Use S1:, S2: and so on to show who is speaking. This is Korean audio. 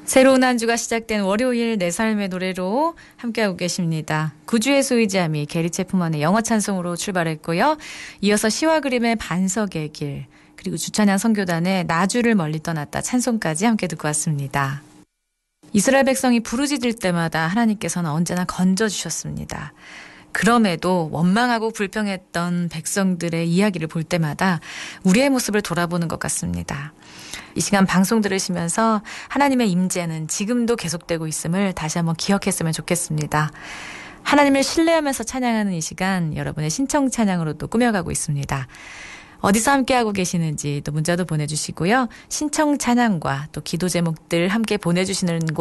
S1: 새로운 한 주가 시작된 월요일 내 삶의 노래로 함께하고 계십니다. 구주의 소유자미 게리 체프먼의 영어 찬송으로 출발했고요. 이어서 시와 그림의 반석의 길, 그리고 주찬양 선교단의 나주를 멀리 떠났다 찬송까지 함께 듣고 왔습니다. 이스라엘 백성이 부르짖을 때마다 하나님께서는 언제나 건져주셨습니다. 그럼에도 원망하고 불평했던 백성들의 이야기를 볼 때마다 우리의 모습을 돌아보는 것 같습니다. 이 시간 방송 들으시면서 하나님의 임재는 지금도 계속되고 있음을 다시 한번 기억했으면 좋겠습니다. 하나님을 신뢰하면서 찬양하는 이 시간 여러분의 신청 찬양으로 또 꾸며가고 있습니다. 어디서 함께하고 계시는지 또 문자도 보내주시고요. 신청 찬양과 또 기도 제목들 함께 보내주시는 곳